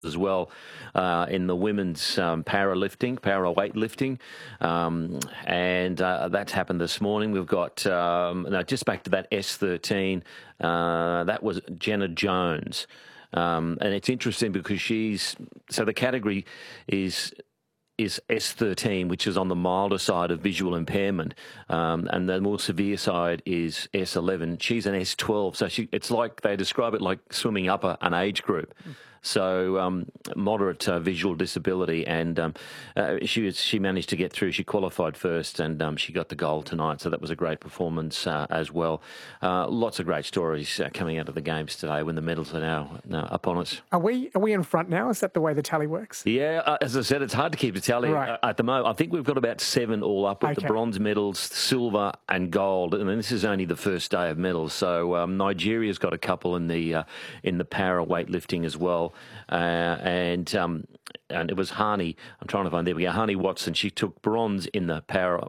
as well in the women's para weightlifting, and that's happened this morning. We've got now just back to that S13. That was Jenna Jones, and it's interesting because the category is S13, which is on the milder side of visual impairment, and the more severe side is S11. She's an S12, so it's like they describe it like swimming up an age group. So moderate visual disability, and she managed to get through. She qualified first, and she got the gold tonight. So that was a great performance as well. Lots of great stories coming out of the games today when the medals are now upon us. Are we in front now? Is that the way the tally works? Yeah, as I said, it's hard to keep a tally at the moment. I think we've got about 7 all up with the bronze medals, silver and gold, and this is only the first day of medals. So Nigeria's got a couple in the para weightlifting as well. And it was Hani. I'm trying to find. There we go. Hani Watson. She took bronze in the para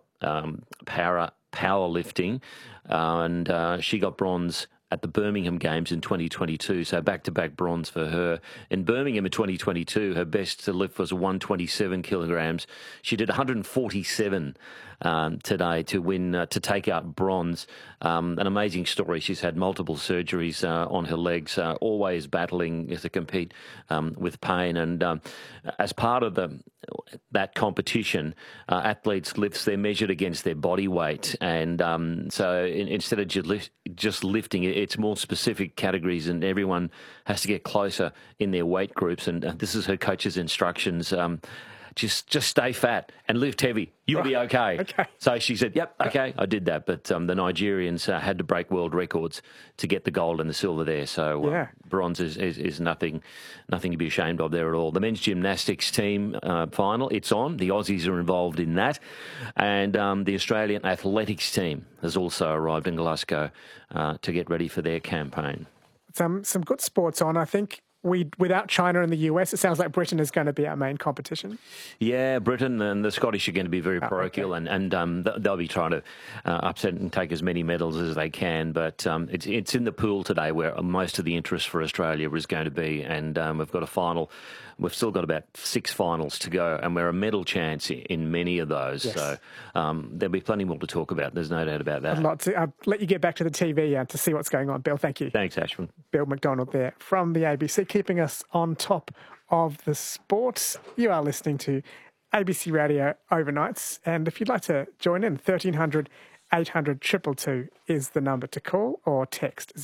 powerlifting, and she got bronze at the Birmingham Games in 2022. So back-to-back bronze for her. In Birmingham in 2022, her best to lift was 127 kilograms. She did 147 today to win, to take out bronze. An amazing story. She's had multiple surgeries on her legs, always battling to compete with pain. And as part of that competition, athletes' lifts, they're measured against their body weight. And so instead of just lifting, it's more specific categories, and everyone has to get closer in their weight groups. And this is her coach's instructions. Just stay fat and lift heavy. You'll be okay. So she said, yep, okay, I did that. But the Nigerians had to break world records to get the gold and the silver there. So bronze is nothing to be ashamed of there at all. The men's gymnastics team final, it's on. The Aussies are involved in that. And the Australian athletics team has also arrived in Glasgow to get ready for their campaign. Some good sports on, I think. Without China and the US, it sounds like Britain is going to be our main competition. Yeah, Britain and the Scottish are going to be very parochial, and they'll be trying to upset and take as many medals as they can. But it's in the pool today where most of the interest for Australia is going to be, and we've got a final. We've still got about 6 finals to go, and we're a medal chance in many of those. Yes. So there'll be plenty more to talk about. There's no doubt about that. I'll let you get back to the TV to see what's going on. Bill, thank you. Thanks, Ashwin. Bill McDonald there from the ABC, keeping us on top of the sports. You are listening to ABC Radio Overnights, and if you'd like to join in, 1300 800 222 is the number to call, or text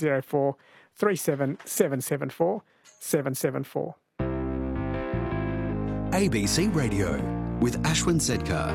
0437 774 774. ABC Radio with Ashwin Sedkar.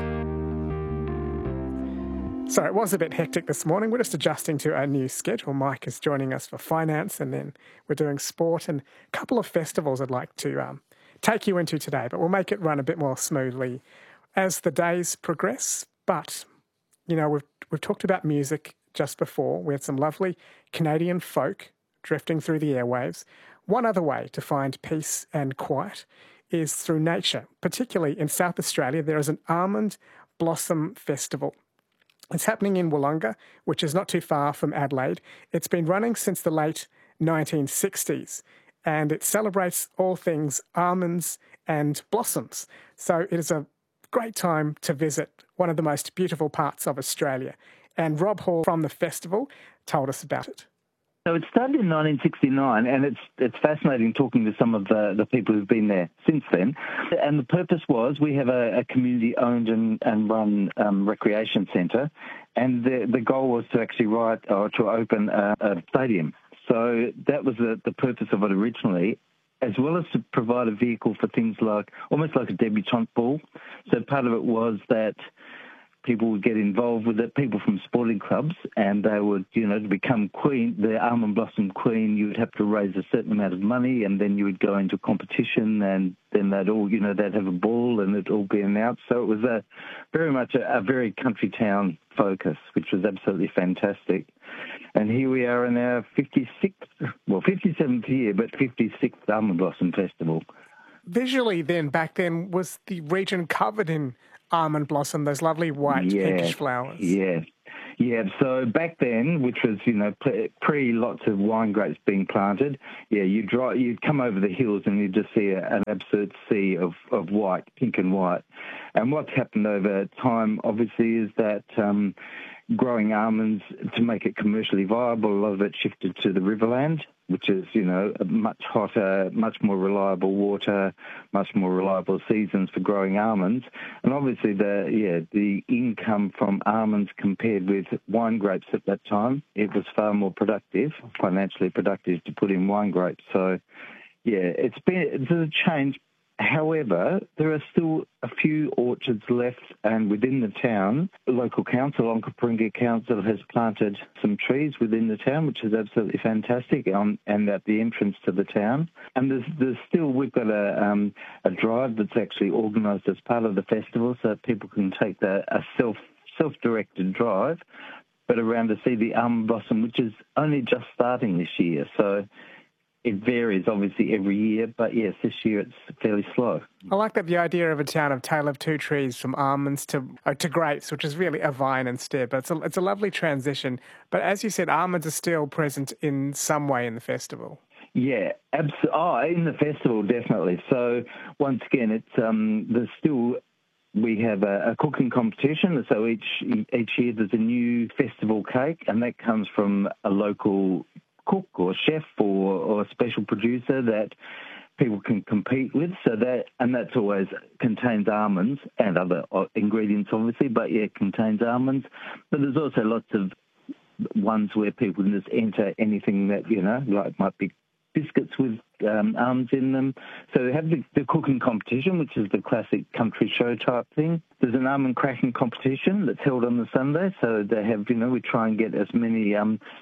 So it was a bit hectic this morning. We're just adjusting to our new schedule. Mike is joining us for finance, and then we're doing sport and a couple of festivals I'd like to take you into today, but we'll make it run a bit more smoothly as the days progress. But, you know, we've talked about music just before. We had some lovely Canadian folk drifting through the airwaves. One other way to find peace and quiet is through nature. Particularly in South Australia, there is an almond blossom festival. It's happening in Wollonga, which is not too far from Adelaide. It's been running since the late 1960s, and it celebrates all things almonds and blossoms. So it is a great time to visit one of the most beautiful parts of Australia. And Rob Hall from the festival told us about it. So it started in 1969, and it's fascinating talking to some of the people who've been there since then. And the purpose was, we have a community-owned and run recreation centre, and the goal was to actually to open a stadium. So that was the purpose of it originally, as well as to provide a vehicle for things like, almost like a debutante ball. So part of it was that people would get involved with it, people from sporting clubs, and they would, to become queen, the almond blossom queen, you would have to raise a certain amount of money, and then you would go into competition, and then they'd all, they'd have a ball, and it'd all be announced. So it was very much a very country town focus, which was absolutely fantastic. And here we are in our 57th year, but 56th Almond Blossom Festival. Visually then, back then, was the region covered in almond blossom, those lovely white pinkish flowers? Yeah. Yeah, so back then, which was, pre lots of wine grapes being planted, you'd come over the hills and you'd just see an absolute sea of white, pink and white. And what's happened over time, obviously, is that growing almonds, to make it commercially viable, a lot of it shifted to the Riverland, which is, much hotter, much more reliable water, much more reliable seasons for growing almonds. And obviously the income from almonds compared with wine grapes at that time, it was far more productive, financially productive to put in wine grapes. So, it's a change. However, there are still a few orchards left, and within the town, the local council, Onkaparinga Council, has planted some trees within the town, which is absolutely fantastic, and at the entrance to the town. And there's still, we've got a drive that's actually organised as part of the festival, so people can take a self-directed drive, but around to see the almond blossom, which is only just starting this year. So it varies, obviously, every year, but yes, this year it's fairly slow. I like that the idea of a town of tale of two trees, from almonds to grapes, which is really a vine instead. But it's a lovely transition. But as you said, almonds are still present in some way in the festival. Yeah, absolutely. Oh, in the festival, definitely. So once again, it's we have a cooking competition. So each year there's a new festival cake, and that comes from a local cook or chef or a special producer that people can compete with. So that's always contains almonds and other ingredients, obviously, but it contains almonds. But there's also lots of ones where people can just enter anything that, like might be biscuits with almonds in them. So they have the cooking competition, which is the classic country show type thing. There's an almond cracking competition that's held on the Sunday. So they have, we try and get as many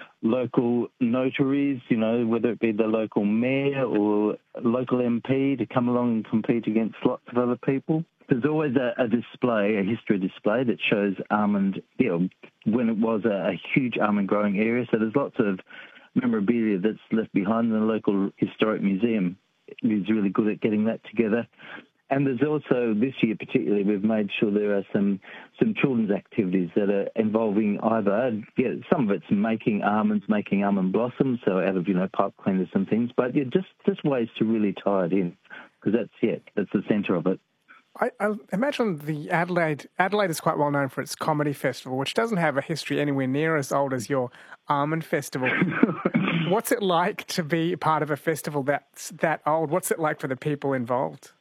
local notaries, whether it be the local mayor or local MP, to come along and compete against lots of other people. There's always a display, a history display that shows almond, when it was a huge almond growing area. So there's lots of memorabilia that's left behind in the local historic museum. It's really good at getting that together. And there's also, this year particularly, we've made sure there are some children's activities that are involving either, some of it's making almonds, making almond blossoms, so out of, pipe cleaners and things, but just ways to really tie it in, because that's the centre of it. I imagine the Adelaide is quite well known for its comedy festival, which doesn't have a history anywhere near as old as your almond festival. What's it like to be part of a festival that's that old? What's it like for the people involved?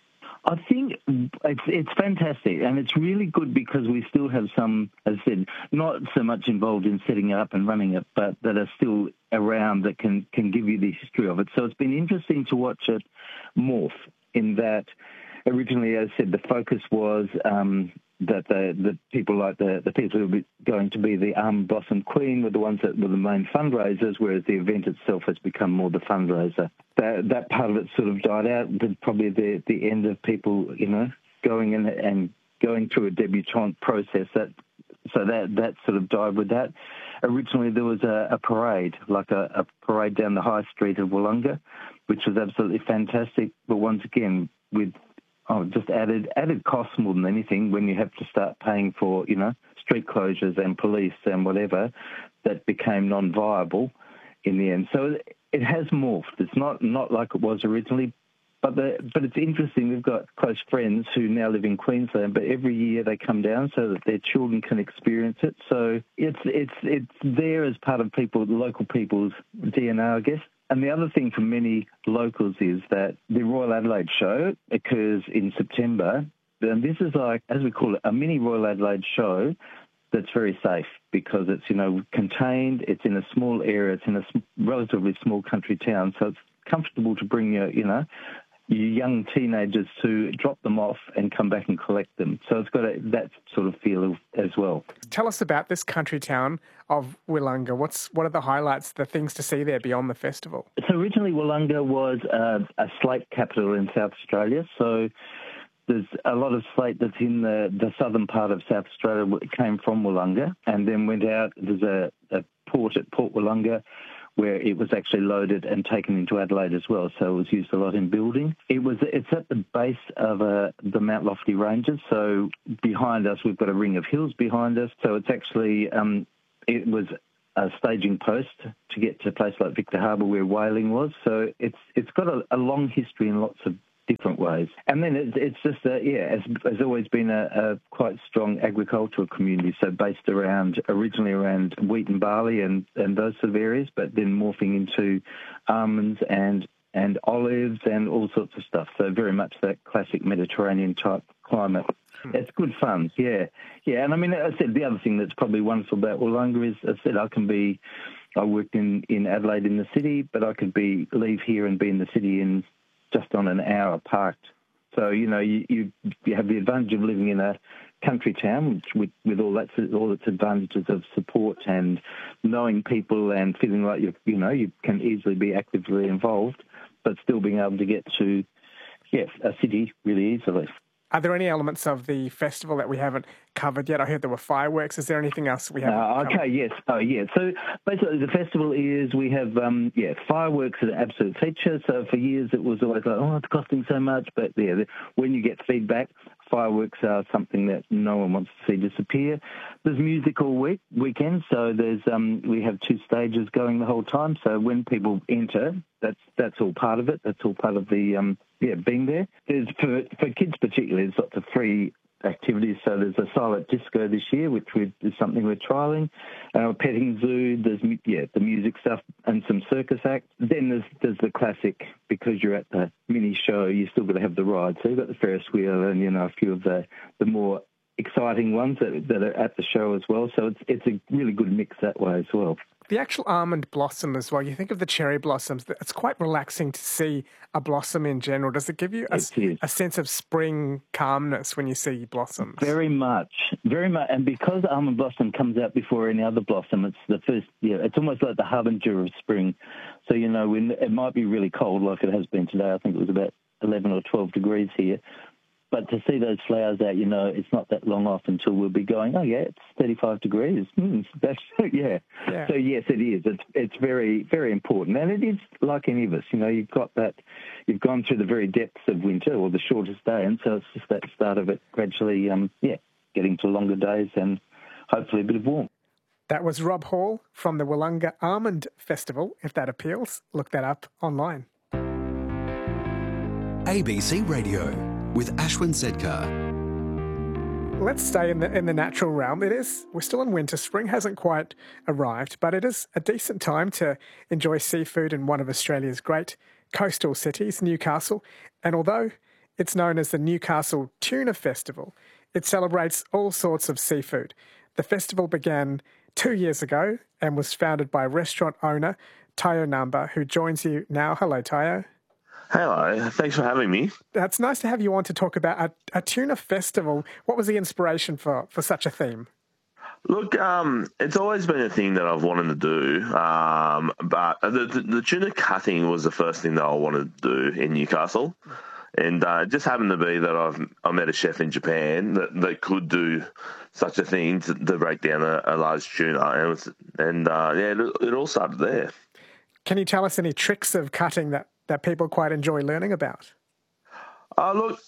I think it's fantastic, and it's really good because we still have some, as I said, not so much involved in setting it up and running it, but that are still around that can give you the history of it. So it's been interesting to watch it morph, in that originally, as I said, the focus was that the people like the people who were going to be the almond blossom queen were the ones that were the main fundraisers, whereas the event itself has become more the fundraiser. That part of it sort of died out, but probably the end of people, going in and going through a debutante process. That sort of died with that. Originally, there was a parade, like a parade down the high street of Wollonga, which was absolutely fantastic. But once again, with just added costs more than anything, when you have to start paying for, street closures and police and whatever, that became non-viable in the end. So it has morphed. It's not like it was originally, but it's interesting. We've got close friends who now live in Queensland, but every year they come down so that their children can experience it. So it's there as part of local people's DNA, I guess. And the other thing for many locals is that the Royal Adelaide show occurs in September. And this is like, as we call it, a mini Royal Adelaide show that's very safe because it's, contained, it's in a small area, it's in a relatively small country town. So it's comfortable to bring your young teenagers to drop them off and come back and collect them. So it's got that sort of feel as well. Tell us about this country town of Willunga. What are the highlights, the things to see there beyond the festival? So originally Willunga was a slate capital in South Australia. So there's a lot of slate that's in the southern part of South Australia. It came from Willunga and then went out. There's a port at Port Willunga, where it was actually loaded and taken into Adelaide as well. So it was used a lot in building. It's at the base of the Mount Lofty Ranges. So behind us, we've got a ring of hills behind us. So it's actually, it was a staging post to get to a place like Victor Harbour where whaling was. So it's got a long history in lots of different ways. And then it's just, has always been a quite strong agricultural community, so based originally around wheat and barley and those sort of areas, but then morphing into almonds and olives and all sorts of stuff. So very much that classic Mediterranean type climate. It's good fun, yeah. And I mean, I said the other thing that's probably wonderful about Wollonga is, I said, I worked in Adelaide in the city, but I could leave here and be in the city in just on an hour parked. So, you have the advantage of living in a country town with all its advantages of support and knowing people and feeling like you can easily be actively involved, but still being able to get to a city really easily. Are there any elements of the festival that we haven't covered yet? I heard there were fireworks. Is there anything else we haven't covered? Okay, yes. Oh, yeah. So basically the festival we have, fireworks are an absolute feature. So for years it was always like, it's costing so much. But when you get feedback, fireworks are something that no one wants to see disappear. There's music all weekend. So we have 2 stages going the whole time. So when people enter, that's all part of it. That's all part of the being there. There's for kids particularly, there's lots of free activities. So there's a silent disco this year, which is something we're trialling. Petting zoo. There's the music stuff and some circus acts. Then there's the classic, because you're at the mini show, you still got to have the ride. So you've got the Ferris wheel and a few of the more exciting ones that are at the show as well. So it's a really good mix that way as well. The actual almond blossom as well, you think of the cherry blossoms, it's quite relaxing to see a blossom in general. Does it give you a sense of spring calmness when you see blossoms? Very much. And because almond blossom comes out before any other blossom, it's the first, it's almost like the harbinger of spring. So, when it might be really cold like it has been today. I think it was about 11 or 12 degrees here. But to see those flowers out, it's not that long off until we'll be going, it's 35 degrees. So, yes, it is. It's very, very important. And it is like any of us, you've got that, you've gone through the very depths of winter or the shortest day. And so it's just that start of it gradually, getting to longer days and hopefully a bit of warmth. That was Rob Hall from the Wollonga Almond Festival. If that appeals, look that up online. ABC Radio with Ashwin Sedkar. Let's stay in the natural realm. We're still in winter. Spring hasn't quite arrived, but it is a decent time to enjoy seafood in one of Australia's great coastal cities, Newcastle. And although it's known as the Newcastle Tuna Festival, it celebrates all sorts of seafood. The festival began 2 years ago and was founded by restaurant owner Tayo Namba, who joins you now. Hello, Tayo. Hello, thanks for having me. It's nice to have you on to talk about a tuna festival. What was the inspiration for such a theme? Look, it's always been a thing that I've wanted to do, but the tuna cutting was the first thing that I wanted to do in Newcastle. And it just happened to be that I met a chef in Japan that could do such a thing to break down a large tuna. It all started there. Can you tell us any tricks of cutting that people quite enjoy learning about? Look,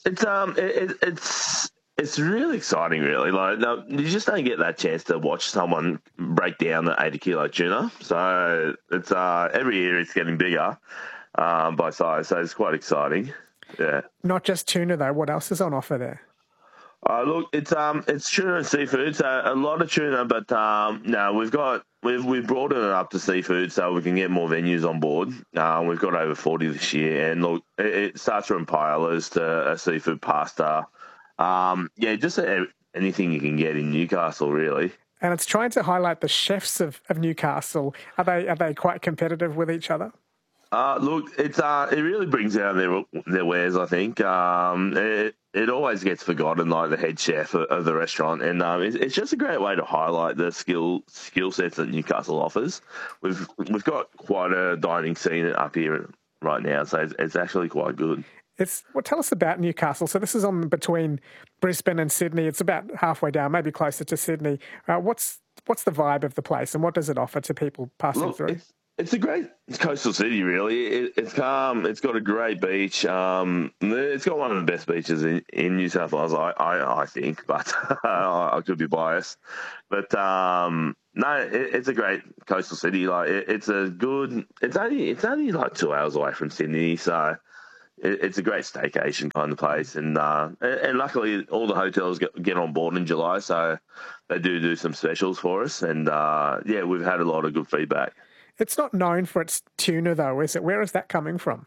it's really exciting, really. You just don't get that chance to watch someone break down the 80-kilo tuna. So it's every year it's getting bigger by size. So it's quite exciting. Yeah. Not just tuna though. What else is on offer there? Look, it's tuna and seafood. So a lot of tuna, but we've broadened it up to seafood so we can get more venues on board. We've got over 40 this year, and look, it starts from paellas to a seafood pasta. Just anything you can get in Newcastle, really. And it's trying to highlight the chefs of Newcastle. Are they quite competitive with each other? Look, it really brings out their wares, I think. It always gets forgotten, like the head chef of the restaurant, and it's just a great way to highlight the skill sets that Newcastle offers. We've got quite a dining scene up here right now, so it's actually quite good. Tell us about Newcastle. So this is on between Brisbane and Sydney. It's about halfway down, maybe closer to Sydney. What's the vibe of the place, and what does it offer to people passing through? It's a great coastal city, really. It's calm. It's got a great beach. It's got one of the best beaches in New South Wales, I think, but I could be biased. But no, it's a great coastal city. Like it's only like 2 hours away from Sydney, so it's a great staycation kind of place. And luckily, all the hotels get on board in July, so they do some specials for us. And we've had a lot of good feedback. It's not known for its tuna, though, is it? Where is that coming from?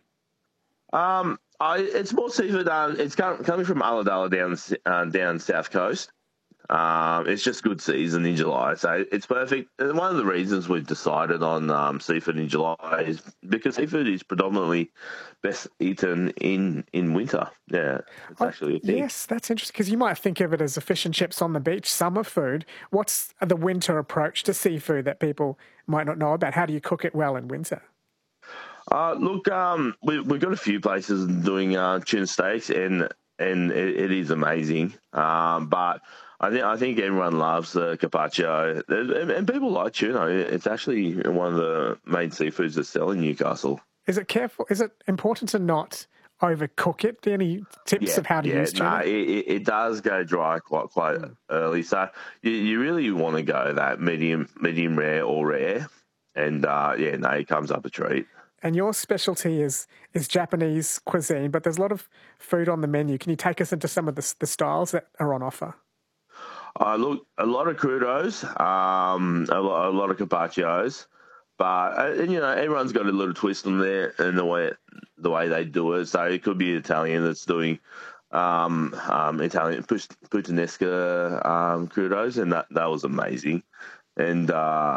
It's more seafood. It's coming from Ulladulla down South Coast. It's just good season in July, so it's perfect. And one of the reasons we've decided on seafood in July is because seafood is predominantly best eaten in winter. Yeah, it's actually a thing. Yes, that's interesting, because you might think of it as a fish and chips on the beach, summer food. What's the winter approach to seafood that people might not know about? How do you cook it well in winter? Look, we've got a few places doing tuna steaks, and it is amazing. But I think everyone loves the carpaccio, and people like tuna. It's actually one of the main seafoods that sell in Newcastle. Is it important to not overcook it? Any tips of how to use tuna? No, it does go dry quite early. So you really want to go that medium rare or rare, and it comes up a treat. And your specialty is Japanese cuisine, but there's a lot of food on the menu. Can you take us into some of the styles that are on offer? Look, a lot of crudos, a lot of carpaccios, but everyone's got a little twist on there in the way they do it. So it could be Italian that's doing Italian puttanesca crudos, and that was amazing. And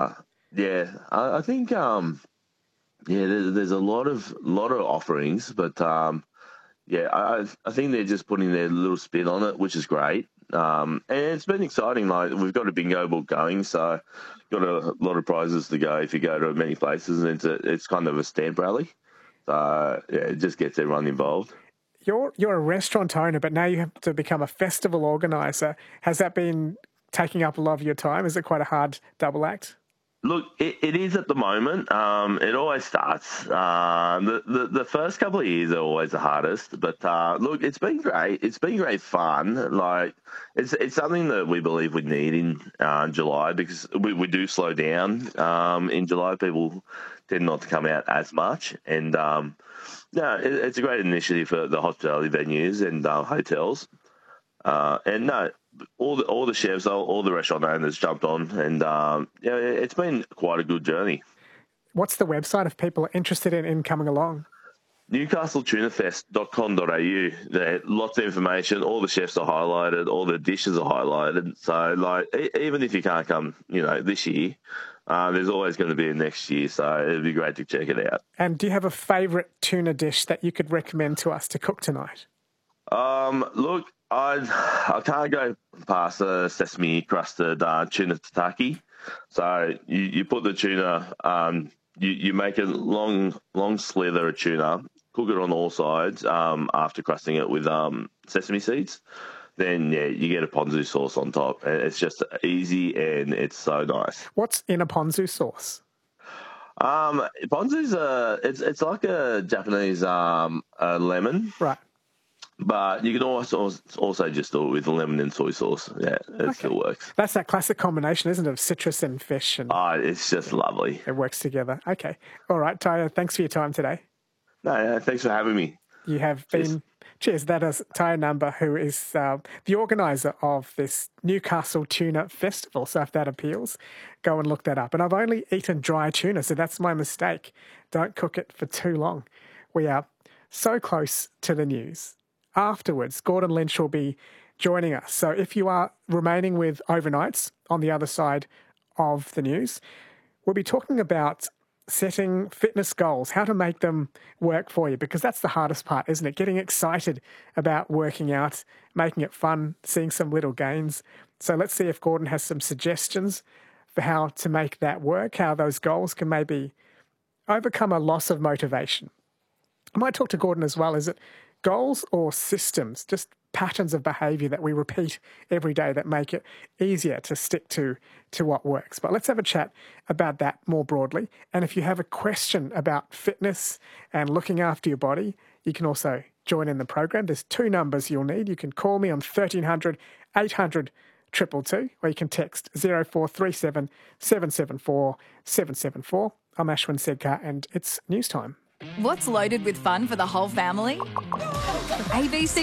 I think there's a lot of offerings, but I think they're just putting their little spin on it, which is great. And it's been exciting. Like, we've got a bingo book going, so got a lot of prizes to go if you go to many places, and it's kind of a stamp rally. So it just gets everyone involved. You're a restaurant owner, but now you have to become a festival organizer. Has that been taking up a lot of your time? Is it quite a hard double act? Look, it is at the moment. It always starts. The first couple of years are always the hardest, but look, it's been great. It's been great fun. Like, it's something that we believe we need in July, because we do slow down in July. People tend not to come out as much, and it's a great initiative for the hospitality venues and hotels. All the chefs, all the restaurant owners jumped on, and it's been quite a good journey. What's the website if people are interested in coming along? NewcastleTunaFest.com.au. There lots of information. All the chefs are highlighted. All the dishes are highlighted. So, like, even if you can't come, this year, there's always going to be a next year. So it'd be great to check it out. And do you have a favourite tuna dish that you could recommend to us to cook tonight? Look, I can't go past a sesame crusted tuna tataki. So you put the tuna, you make a long slither of tuna, cook it on all sides after crusting it with sesame seeds. Then you get a ponzu sauce on top. It's just easy and it's so nice. What's in a ponzu sauce? Ponzu's it's like a Japanese lemon, right? But you can also just do it with lemon and soy sauce. Yeah, it still works. That's that classic combination, isn't it, of citrus and fish? And it's just lovely. It works together. Okay. All right, Tyre, thanks for your time today. No, thanks for having me. You have been... Cheers. That is Tyre Number, who is the organiser of this Newcastle Tuna Festival. So if that appeals, go and look that up. And I've only eaten dry tuna, so that's my mistake. Don't cook it for too long. We are so close to the news. Afterwards, Gordon Lynch will be joining us. So if you are remaining with overnights on the other side of the news, we'll be talking about setting fitness goals, how to make them work for you, because that's the hardest part, isn't it? Getting excited about working out, making it fun, seeing some little gains. So let's see if Gordon has some suggestions for how to make that work, how those goals can maybe overcome a loss of motivation. I might talk to Gordon as well. Is it goals or systems, just patterns of behaviour that we repeat every day that make it easier to stick to what works. But let's have a chat about that more broadly. And if you have a question about fitness and looking after your body, you can also join in the program. There's 2 numbers you'll need. You can call me on 1300 800 222, or you can text 0437 774 774. I'm Ashwin Sedkar, and it's news time. What's loaded with fun for the whole family? ABC